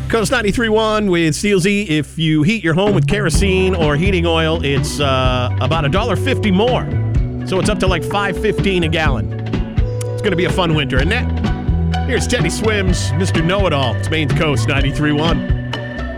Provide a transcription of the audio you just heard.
Coast 93.1 with Steel Z. If you heat your home with kerosene or heating oil, it's about $1.50 more. So it's up to like $5.15 a gallon. It's going to be a fun winter, isn't it? Here's Teddy Swims, Mr. Know-It-All. It's Maine's Coast 93.1.